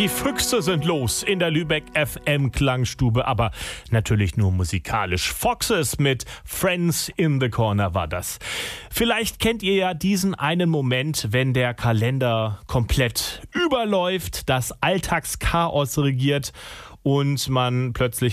Die Füchse sind los in der Lübeck FM Klangstube, aber natürlich nur musikalisch. Foxes mit Friends in the Corner war das. Vielleicht kennt ihr ja diesen einen Moment, wenn der Kalender komplett überläuft, das Alltagschaos regiert und man plötzlich